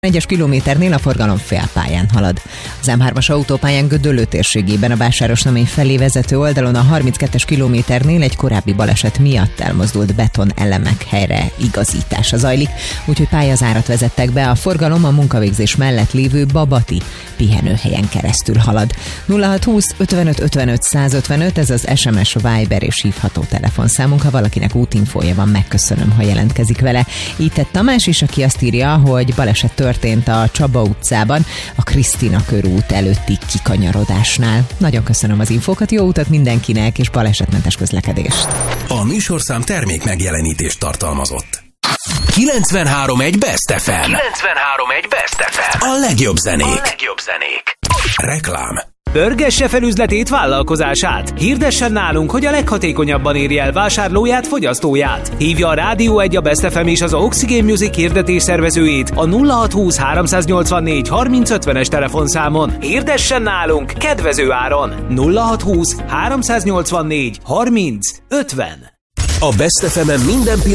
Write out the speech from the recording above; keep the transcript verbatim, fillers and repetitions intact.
egyes kilométernél a forgalom félpályán halad. Az M hármas autópályán Gödöllő térségében a Vásárosnamény felé vezető oldalon a harminckettes kilométernél egy korábbi baleset miatt elmozdult beton elemek helyre igazítása zajlik, úgyhogy pályazárat vezettek be, a forgalom a munkavégzés mellett lévő Babati pihenőhelyen keresztül halad. nulla hat húsz ötvenöt ötvenöt százötvenöt, ez az es em es, Viber és hívható telefonszámunk, ha valakinek útinfója van, megköszönöm, ha jelentkezik vele. Így tett Tamás is, aki azt írja, hogy baleset történt a Csaba utcában, a Krisztina körút előtti kikanyarodásnál. Nagyon köszönöm az infókat, jó utat mindenkinek, és balesetmentes közlekedést. A műsorszám termék megjelenítést tartalmazott. kilencvenhárom egy Best ef em. kilencvenhárom egy Best ef em. A legjobb zenék. A legjobb zenék. Reklám. Pörgesse fel üzletét, vállalkozását. Hirdessen nálunk, hogy a leghatékonyabban érje el vásárlóját, fogyasztóját. Hívja a Rádió egy, a Best ef em és az Oxygen Music hirdetés szervezőjét a nulla hat húsz háromszáznyolcvannégy harminc ötvenes telefonszámon. Hirdessen nálunk kedvező áron. nulla hat húsz háromszáznyolcvannégy harminc ötven. A Best ef em-en minden